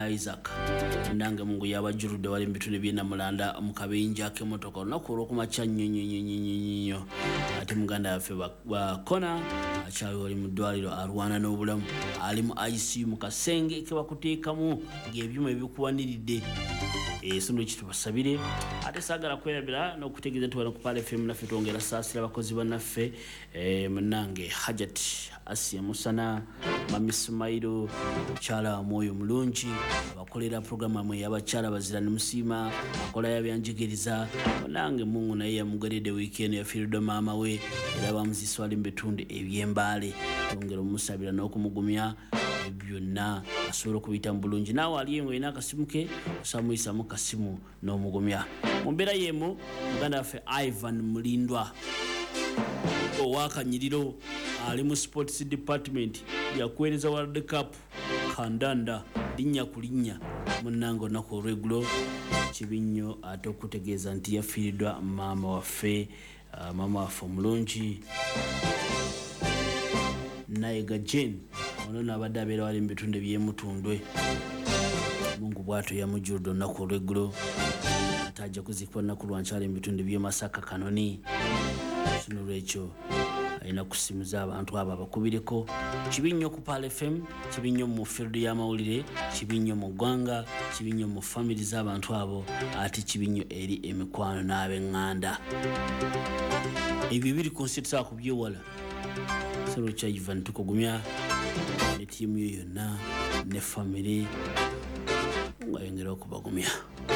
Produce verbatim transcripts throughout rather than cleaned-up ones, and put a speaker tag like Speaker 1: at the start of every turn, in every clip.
Speaker 1: Isaac nange mungu yabajurudde wali mbitule byena mulanda mukabinja kemotoka olunaku olw'okumakya nnyo nnyo nnyo nnyo nnyo ate muganda waffe bakona akyawe wali mu ddwaliro alwana n'obulamu ali mu I C U mu kasenge kebakuteekamu ng'ebyuma ebikuwaniridde esono kitubasabire ate saagala kwerabira n'okutegeeza tubana ku Pale F M naffe twongera saasira abakozi bannaffe munange Hajat Asia Musana Mami Sumairo Chala Moyo Mulungi abakolera programu amwe y'abakyala bazira ne musiima akola yabyanjigiriza munange mungu naye yamugalidde weekend ya Fieldo mama we era bamuziswali mbetunde ebyembaale twongera omusabira n'okumugumya byonna asobola okubiyita mu bulungi naawe ali yengo ina akasimu ke osamuyisa mu kasimu n'omugumya mu mbeera y'emu muganda waffe Ivan Mulindwa owakanyiriro ali mu sports department yakuweereza World Cup kandanda linnya ku linnya munnange olunaku olw'eggulo kibi nnyo ate okutegeeza nti yafiiriddwa maama waffe uh, maama waffe omulungi Nayiga Jane ono n'abadde abeera wali mu bitunde by'emutundwe mungu bw'atyo yamujjudde olunaku olw'eggulo ate ajja kuzikwa nnaku lwankyali mu bitunde by'e Masaka Kanoni kino lwekyo alina kusimuza abantu abo abakubireko kibi nnyo ku Pale F M kibi nnyo mu field y'amawulire kibi nnyo mu ggwanga kibi nnyo mu family z'abantu abo ate kibi nnyo eri emikwano n'ab'eŋŋanda ebyo biri ku nsi tusobola kubyewala solo kya Ivan tukugumya ne tiimu yo yonna ne family nga yongera okubagumya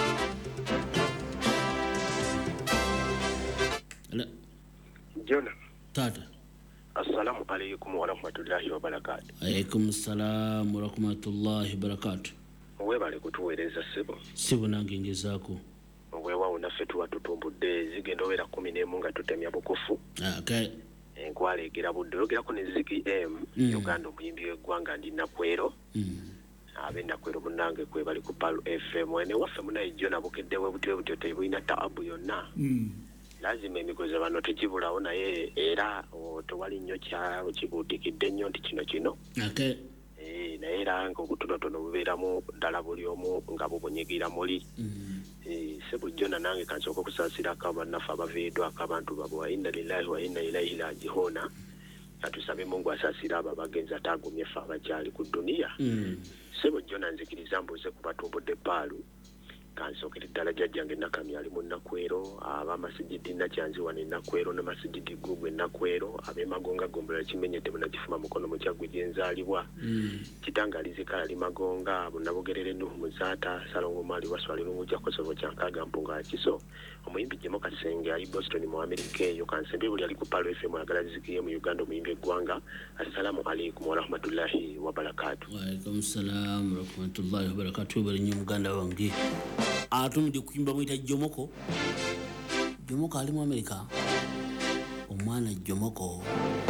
Speaker 2: Jona
Speaker 1: tata
Speaker 2: assalamu alaykum wa rahmatullahi wa barakatuh.
Speaker 1: Alaykum assalam wa rahmatullahi wa barakatuh.
Speaker 2: Webale kutuweereza sebo
Speaker 1: sebo nange ngezaako
Speaker 2: weewawo naffe tuba tutumbudde zigenda obeera kumi n'emu nga tutemya bukufu
Speaker 1: okay.
Speaker 2: Enkwaleegera budde yogerako ne Ziki M mm. Uganda omuyimbi w'eggwanga ndi Nakwero mm. Abe Nakwero munange kwe bali ku Palo F M ene waffe munaye Jona bukeddewe butyo butyo tebulina taabu yonna mm. Lazima emigozi bano tegibulawo naye era tewali nnyo kya kibuutikidde nnyo nti kino kino
Speaker 1: okay.
Speaker 2: Eh, naye era ng'obutonotono bubeeramu ddala buli omu nga bubunyigira muli mm. Eh, sebo Jona nange kansooka okusaasirako abannaffe abaviiriddwako abantu babwe wa inna lillahi wa inna ilaihi raaji'uun atusabe Mungu asaasira abo abagenzi ataagumye ffe abakyali ku dduniya mm. Sebo Jona nzikiriza mbuze ku batumbudde Paalu kansookera ddala jjajjange Nakamya ali mu Nakwero ab'amasigidi Nakyanziwa ne Nakwero ne masigidi Gugwe Nakwero ab'Emagonga Gombola kimenyedde bunagifuma mukono mu kyaggwe gyenzaalibwa mm. Kitangaalize kala ali Magonga bunabugerere Nuhu Muzaata Salongo Mali waswali n'omujja Kosovo kyankaaga mpunga kiso omuyimbi Jemo Kasenge ali Boston mu Amerika eyo kansembe buli ali ku Palo F M ayagala zikiye mu Uganda omuyimbi eggwanga assalamu alaykum wa rahmatullahi wa barakatuh.
Speaker 1: Wa alaykum assalam wa rahmatullahi wa barakatuh. Bali nnyo muganda wange atumide kuyimba mwita Jomoko Jomoko ali mu Amerika omwana Jomoko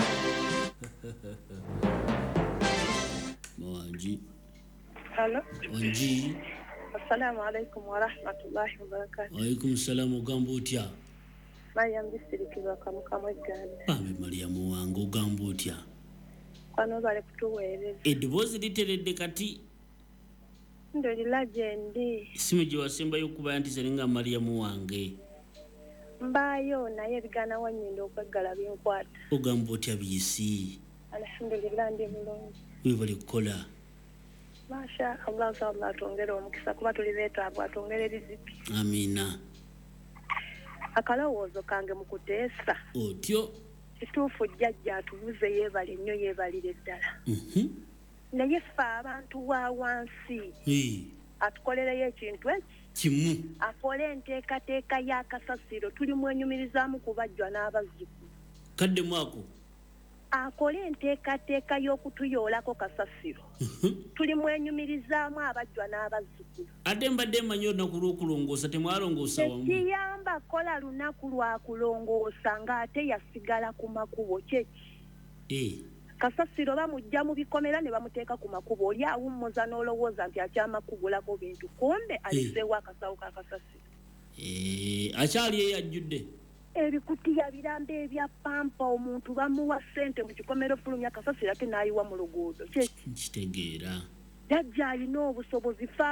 Speaker 1: Mwanji
Speaker 3: Hello
Speaker 1: Wanji
Speaker 3: Assalamu alaykum wa rahmatullahi wa barakatuh.
Speaker 1: Wa alaykum assalam ogamba otya
Speaker 3: Mariam bisirikirwa kamukamu egganda
Speaker 1: Abe Mariam wange ogamba otya
Speaker 3: kwano bale kutuweereza
Speaker 1: eddoboozi literedde kati
Speaker 3: ndoli legendi
Speaker 1: simu gye wasembayo okuba nti serenga Mariam wange
Speaker 3: mbaayo naye ebigaana wanyinda okweggala binkwata
Speaker 1: ogamba otya biyisi
Speaker 3: alhamdulillah ndi mulungi
Speaker 1: webali kukola
Speaker 3: masha Allah Allah atongere omukisa kuba tuli beetaavu atongere riziki
Speaker 1: amina
Speaker 3: akalowoozo kange mu kuteesa
Speaker 1: otyo
Speaker 3: kituufu jjajja atubuze yeebale nnyo yeebalire ddala
Speaker 1: mhm
Speaker 3: naye ffe abantu wa wansi
Speaker 1: hey.
Speaker 3: Atukolereyo ekintu eki
Speaker 1: kimu
Speaker 3: akole enteekateeka y'akasasiro tuli mwenyumirizaamu kubajjwa n'abazzukulu
Speaker 1: kadde mwako
Speaker 3: akole enteekateeka y'okutuyoolako kasasiro tuli mwenyumirizaamu abajjwa n'abazzukulu
Speaker 1: ate mbadde mmanyi olunaku lw'okulongoosa temwalongoosa wamu
Speaker 3: tekiyamba kola lunaku lwa kulongoosa ng'ate yasigala ku makubo kyeki
Speaker 1: eh.
Speaker 3: Kasasiro bamujja mu bikomera ne bamuteeka ku makubo oli awummuza n'olowooza nti akyamakugulako bintu kumbe aliseewo akasawo ka kasasiro
Speaker 1: eh, akyali ye yajjudde
Speaker 3: ebikutiya birambe ebya pampa omuntu bamuwa ssente mu kikomero fulumya kasasiro ate n'ayiwa mu luguudo
Speaker 1: kitegeera
Speaker 3: jjajja alina obusobozi